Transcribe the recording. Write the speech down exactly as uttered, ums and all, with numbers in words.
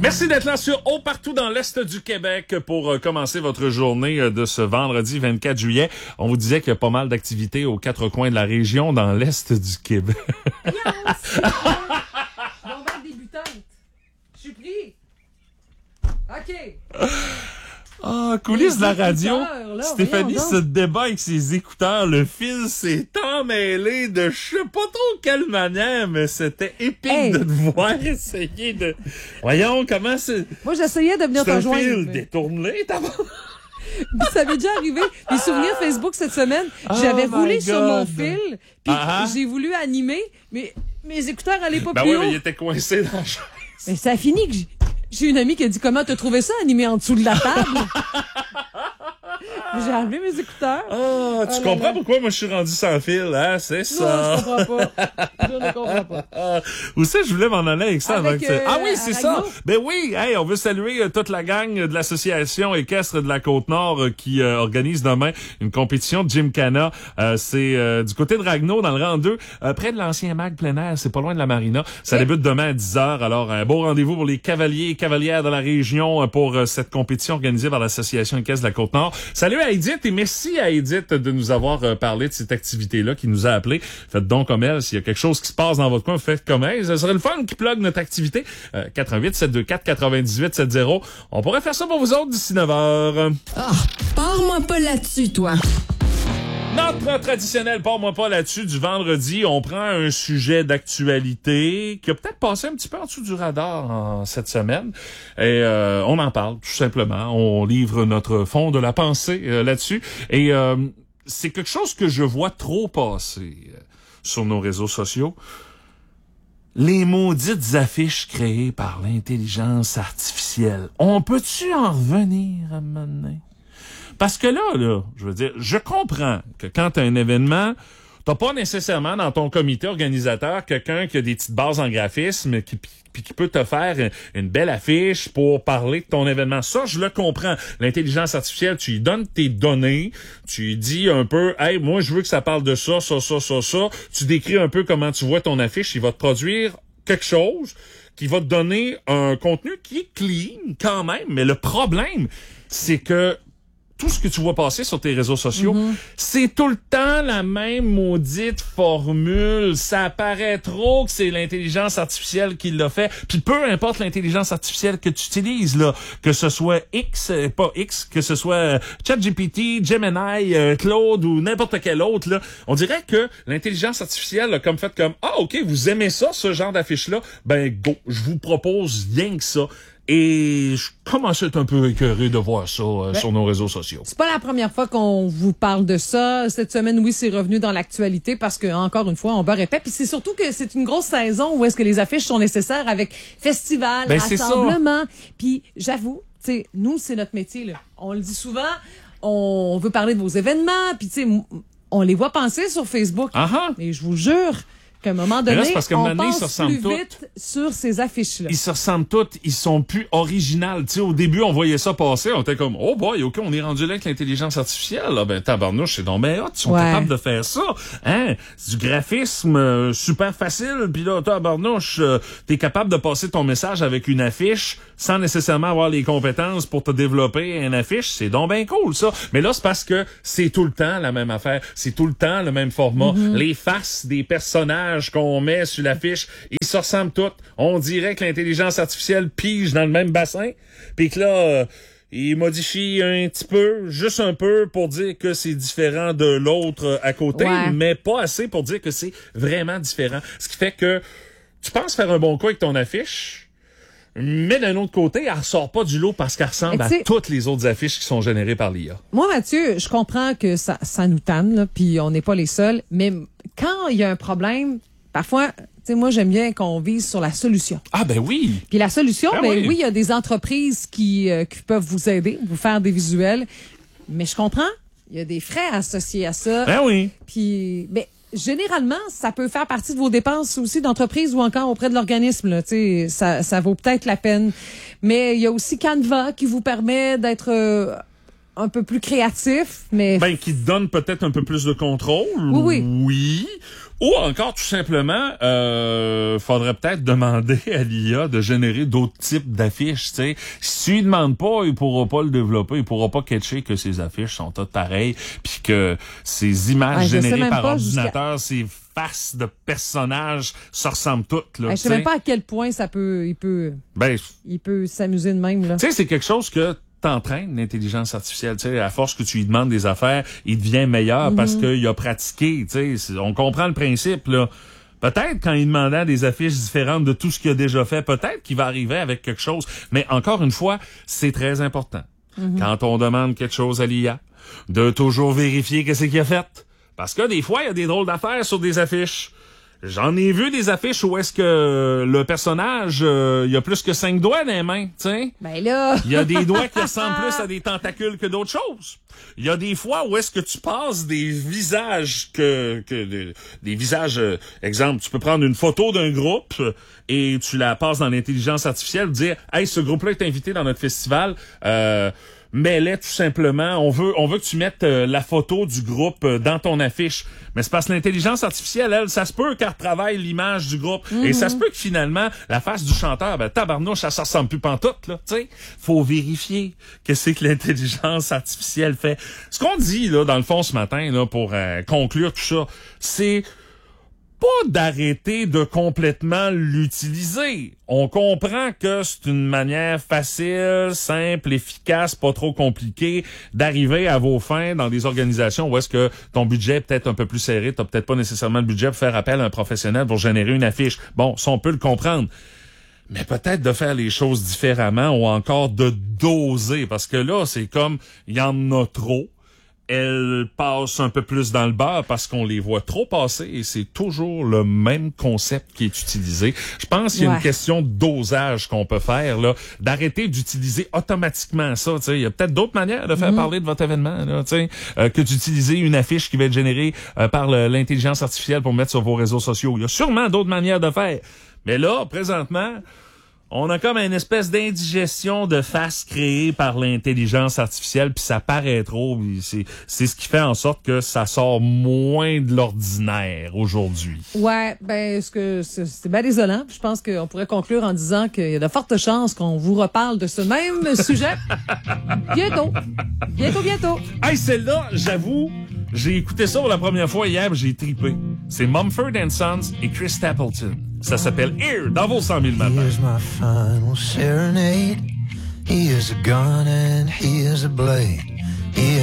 Merci d'être là sur Haut partout dans l'Est du Québec pour euh, commencer votre journée euh, de ce vendredi vingt-quatre juillet. On vous disait qu'il y a pas mal d'activités aux quatre coins de la région dans l'Est du Québec. Yes! Bon, ben, débutante. Je suis pris. OK. Ah, coulisses de la radio. Là, Stéphanie se débat avec ses écouteurs. Le fil s'est emmêlé de je sais pas trop quelle manière, mais c'était épique hey. de te voir essayer de... Voyons, comment c'est... Moi, j'essayais de venir te rejoindre. C'est un fil mais... détourné, t'as Ça m'est déjà arrivé. Les souvenirs Facebook cette semaine, oh j'avais roulé God. sur mon fil, puis uh-huh. j'ai voulu animer, mais mes écouteurs allaient pas ben plus oui, haut. Ben oui, mais ils étaient coincés dans la chaise. Mais ça a fini que j'ai... J'ai une amie qui a dit « Comment t'as trouvé ça, animé en dessous de la table? » J'ai enlevé mes écouteurs. Ah, tu oh, comprends là, pourquoi moi je suis rendu sans fil, hein? C'est ça. Non, je comprends pas. Je ne comprends pas. Où ça, je voulais m'en aller avec ça avec, avant que euh, Ah oui, c'est ça. Ben oui, hey, on veut saluer euh, toute la gang de l'association équestre de la Côte-Nord euh, qui euh, organise demain une compétition de Gymkhana. Euh, c'est euh, du côté de Ragno, dans le rang deux, euh, près de l'ancien mag plein air. C'est pas loin de la marina. Ça oui. débute demain à dix heures. Alors, un beau rendez-vous pour les cavaliers et cavalières de la région euh, pour euh, cette compétition organisée par l'association équestre de la Côte-Nord. Salut à Edith et merci à Edith de nous avoir euh, parlé de cette activité-là qui nous a appelé. Faites donc comme elle. S'il y a quelque chose qui se passe dans votre coin, faites comme elle. Ça serait le fun qui plug notre activité. Euh, quatre un huit, sept deux quatre, quatre-vingt-dix-huit soixante. On pourrait faire ça pour vous autres d'ici neuf heures. Ah, oh, pars-moi pas là-dessus, toi. Notre traditionnel Parle-moi pas là-dessus du vendredi, on prend un sujet d'actualité qui a peut-être passé un petit peu en dessous du radar en cette semaine et euh, on en parle tout simplement. On livre notre fond de la pensée euh, là-dessus et euh, c'est quelque chose que je vois trop passer euh, sur nos réseaux sociaux. Les maudites affiches créées par l'intelligence artificielle. On peut-tu en revenir à un moment donné? Parce que là, là, je veux dire, je comprends que quand t'as un événement, t'as pas nécessairement dans ton comité organisateur quelqu'un qui a des petites bases en graphisme qui, puis qui peut te faire une belle affiche pour parler de ton événement. Ça, je le comprends. L'intelligence artificielle, tu lui donnes tes données, tu lui dis un peu, hey, moi, je veux que ça parle de ça, ça, ça, ça, ça. Tu décris un peu comment tu vois ton affiche, il va te produire quelque chose qui va te donner un contenu qui est clean quand même. Mais le problème, c'est que tout ce que tu vois passer sur tes réseaux sociaux, mm-hmm. c'est tout le temps la même maudite formule. Ça paraît trop que c'est l'intelligence artificielle qui l'a fait. Puis peu importe l'intelligence artificielle que tu utilises, là, que ce soit X, euh, pas X, que ce soit euh, ChatGPT, Gemini, euh, Claude ou n'importe quel autre, là, on dirait que l'intelligence artificielle a comme fait comme « Ah, OK, vous aimez ça, ce genre d'affiche-là? Ben go, je vous propose rien que ça. » Et je commence à être un peu écœuré de voir ça euh, ben, sur nos réseaux sociaux. C'est pas la première fois qu'on vous parle de ça. Cette semaine, oui, c'est revenu dans l'actualité parce que, encore une fois, on beurre épais. Puis c'est surtout que c'est une grosse saison où est-ce que les affiches sont nécessaires avec festival, ben, rassemblement. Puis j'avoue, tu sais, nous, c'est notre métier, là. On le dit souvent, on veut parler de vos événements, puis tu sais, on les voit penser sur Facebook. Uh-huh. Et je vous jure qu'à un moment donné, là, parce que on pense se plus toutes. vite sur ces affiches-là. Ils se ressemblent toutes, ils sont plus originales. Tu sais, au début, on voyait ça passer, on était comme, oh boy, ok, on est rendu là avec l'intelligence artificielle. Là, ben, tabarnouche, c'est donc ben hot, ils sont ouais. capables de faire ça. Hein? C'est du graphisme euh, super facile, puis là, tabarnouche, euh, t'es capable de passer ton message avec une affiche sans nécessairement avoir les compétences pour te développer une affiche. C'est donc ben cool, ça. Mais là, c'est parce que c'est tout le temps la même affaire. C'est tout le temps le même format. Mm-hmm. Les faces des personnages qu'on met sur l'affiche, ils se ressemblent toutes. On dirait que l'intelligence artificielle pige dans le même bassin, puis que là, euh, il modifie un petit peu, juste un peu pour dire que c'est différent de l'autre à côté, ouais. mais pas assez pour dire que c'est vraiment différent. Ce qui fait que tu penses faire un bon coup avec ton affiche, mais d'un autre côté, elle ressort pas du lot parce qu'elle ressemble à toutes les autres affiches qui sont générées par l'I A. Moi, Mathieu, je comprends que ça, ça nous tanne, là, puis on n'est pas les seuls, mais quand il y a un problème, parfois, tu sais, moi, j'aime bien qu'on vise sur la solution. Ah, ben oui! Puis la solution, ben, ben oui, il oui, y a des entreprises qui, euh, qui peuvent vous aider, vous faire des visuels, mais je comprends, il y a des frais associés à ça. Ben oui! Puis, ben, généralement, ça peut faire partie de vos dépenses aussi d'entreprise ou encore auprès de l'organisme. Là, tu sais, ça, ça vaut peut-être la peine. Mais il y a aussi Canva qui vous permet d'être euh, un peu plus créatif, mais ben qui te donne peut-être un peu plus de contrôle. Oui, oui. Oui. Ou encore, tout simplement, euh, faudrait peut-être demander à l'I A de générer d'autres types d'affiches, tu sais. Si tu lui demandes pas, il pourra pas le développer, il pourra pas catcher que ces affiches sont toutes pareilles, puis que ces images ouais, générées par pas ordinateur, ces faces de personnages se ressemblent toutes, là. Ouais, je sais même pas à quel point ça peut, il peut, ben, il peut s'amuser de même, là. Tu sais, c'est quelque chose que t'entraînes l'intelligence artificielle, tu sais, à force que tu lui demandes des affaires, il devient meilleur mm-hmm. parce qu'il a pratiqué, tu sais, on comprend le principe, là. Peut-être quand il demandait des affiches différentes de tout ce qu'il a déjà fait, peut-être qu'il va arriver avec quelque chose, mais encore une fois, c'est très important. Mm-hmm. Quand on demande quelque chose à l'I A, de toujours vérifier qu'est-ce qu'il a fait. Parce que des fois, il y a des drôles d'affaires sur des affiches. J'en ai vu des affiches où est-ce que le personnage, euh, il y a plus que cinq doigts dans les mains, tu sais. Ben là! Il y a des doigts qui ressemblent plus à des tentacules que d'autres choses. Il y a des fois où est-ce que tu passes des visages que, que des, des visages, euh, exemple, tu peux prendre une photo d'un groupe et tu la passes dans l'intelligence artificielle, dire, hey, ce groupe-là est invité dans notre festival, euh, mets-les tout simplement. On veut, on veut que tu mettes euh, la photo du groupe euh, dans ton affiche. Mais c'est parce que l'intelligence artificielle, elle, ça se peut qu'elle retravaille l'image du groupe. Mm-hmm. Et ça se peut que finalement, la face du chanteur, ben, tabarnouche, ça, ça ressemble plus pantoute, là, tu sais. Faut vérifier qu'est-ce que l'intelligence artificielle fait. Ce qu'on dit, là, dans le fond, ce matin, là, pour euh, conclure tout ça, c'est pas d'arrêter de complètement l'utiliser. On comprend que c'est une manière facile, simple, efficace, pas trop compliquée d'arriver à vos fins dans des organisations où est-ce que ton budget est peut-être un peu plus serré, t'as peut-être pas nécessairement le budget pour faire appel à un professionnel pour générer une affiche. Bon, ça on peut le comprendre. Mais peut-être de faire les choses différemment ou encore de doser, parce que là, c'est comme, il y en a trop. Elles passent un peu plus dans le beurre parce qu'on les voit trop passer et c'est toujours le même concept qui est utilisé. Je pense qu'il y a ouais. une question de dosage qu'on peut faire, là, d'arrêter d'utiliser automatiquement ça. Il y a peut-être d'autres manières de faire mmh. parler de votre événement là, euh, que d'utiliser une affiche qui va être générée euh, par le, l'intelligence artificielle pour mettre sur vos réseaux sociaux. Il y a sûrement d'autres manières de faire. Mais là, présentement, on a comme une espèce d'indigestion de face créée par l'intelligence artificielle, puis ça paraît trop. C'est, c'est ce qui fait en sorte que ça sort moins de l'ordinaire aujourd'hui. Ouais, ben ce que c'est, c'est bien désolant. Je pense qu'on pourrait conclure en disant qu'il y a de fortes chances qu'on vous reparle de ce même sujet bientôt. Bientôt, bientôt. Hey, celle-là, j'avoue, j'ai écouté ça pour la première fois hier, j'ai tripé. C'est Mumford and Sons et Chris Stapleton. Ça s'appelle Here, dans vos cent mille matins. Here's my final serenade. Here's a gun and here's a blade. Here's